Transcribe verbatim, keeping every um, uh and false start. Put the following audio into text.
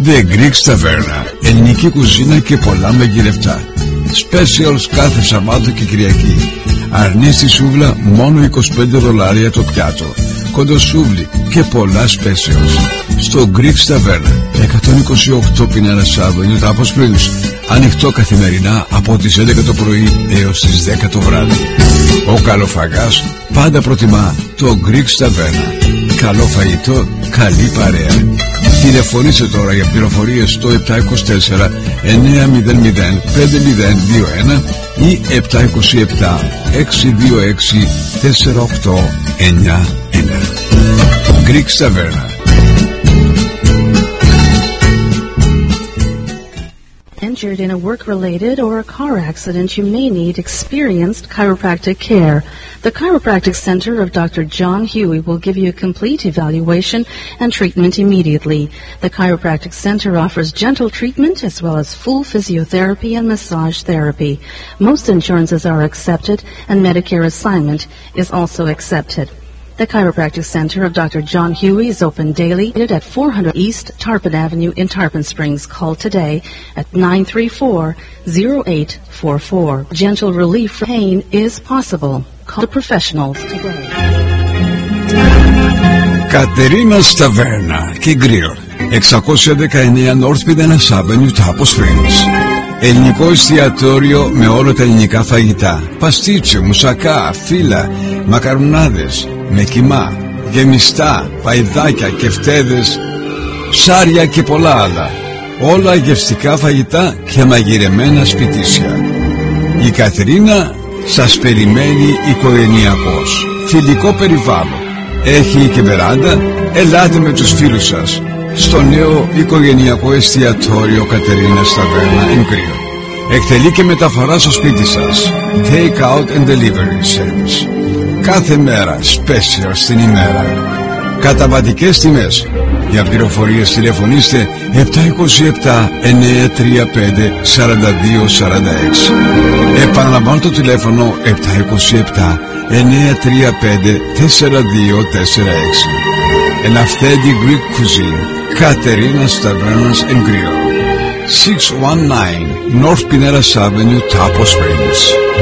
The Greek Taverna. Ελληνική κουζίνα και πολλά μεγγυρευτά. Specials κάθε Σαββάτο και Κυριακή. Αρνί στη σούβλα μόνο είκοσι πέντε δολάρια το πιάτο. Κοντοσούβλι και πολλά specials. Στο Greek Taverna, εκατόν είκοσι οκτώ Pinellas Avenue, Tapos Springs. Ανοιχτό καθημερινά από τις έντεκα το πρωί έως τις δέκα το βράδυ. Ο καλοφαγάς πάντα προτιμά το Greek Taverna. Καλό φαγητό, καλή παρέα. Τηλεφωνήστε τώρα για πληροφορίες στο επτά είκοσι τέσσερα εννιά μηδέν μηδέν πέντε μηδέν δύο ένα ή επτά είκοσι επτά έξι δύο έξι τέσσερα οκτώ εννιά ένα. Greek Taverna. Injured in a work-related or a car accident, you may need experienced chiropractic care. The Chiropractic Center of Doctor John Huey will give you a complete evaluation and treatment immediately. The Chiropractic Center offers gentle treatment as well as full physiotherapy and massage therapy. Most insurances are accepted and Medicare assignment is also accepted. The Chiropractic Center of Doctor John Huey is open daily at four hundred East Tarpon Avenue in Tarpon Springs. Call today at nine three four, zero eight four four. Gentle relief from pain is possible. Call the professionals today. Katerina's Taverna και Grill, εξακόσια δεκαεννιά North Pinellas Avenue, Tapos Springs. Ελληνικό εστιατόριο με όλα τα ελληνικά φαγητά. Παστίτσιο, μουσακά, φύλλα, μακαρουνάδες, με κιμά, γεμιστά, παϊδάκια, κεφτέδες, ψάρια και πολλά άλλα. Όλα γευστικά φαγητά και μαγειρεμένα σπιτίσια. Η Κατερίνα σας περιμένει οικογενειακός. Φιλικό περιβάλλον. Έχει και βεράντα. Ελάτε με τους φίλους σας στο νέο οικογενειακό εστιατόριο Κατερίνας Ταβέρνα εν Κρύο. Εκτελεί και μεταφορά στο σπίτι σας. Take out and delivery service. Κάθε μέρα special στην ημέρα. Καταβατικές τιμές. Για πληροφορίες τηλεφωνήστε επτά είκοσι επτά εννιά τρία πέντε τέσσερα δύο τέσσερα έξι. Επαναλαμβάνω το τηλέφωνο επτά είκοσι επτά εννιά τρία πέντε τέσσερα δύο τέσσερα έξι. An authentic Greek cuisine. Katerina's Tavernas and Grill. six one nine North Pinellas Avenue, Tapos Springs.